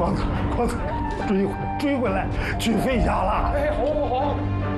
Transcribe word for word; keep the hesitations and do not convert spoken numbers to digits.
光子，光子，追回追回来，去费家了。 哎，好，好，好。